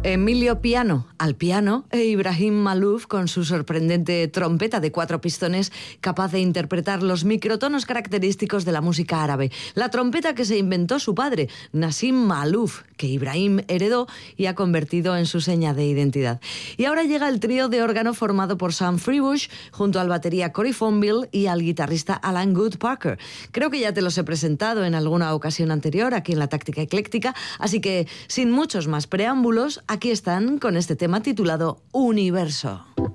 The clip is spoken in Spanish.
Emilio Piano al piano e Ibrahim Malouf con su sorprendente trompeta de 4 pistones capaz de interpretar los microtonos característicos de la música árabe. La trompeta que se inventó su padre, Nassim Malouf, que Ibrahim heredó y ha convertido en su seña de identidad. Y ahora llega el trío de órgano formado por Sam Freebush junto al batería Corey Fonville y al guitarrista Alan Good Parker. Creo que ya te los he presentado en alguna ocasión anterior aquí en La Táctica Ecléctica, así que sin muchos más preámbulos, aquí están con este tema titulado Universo.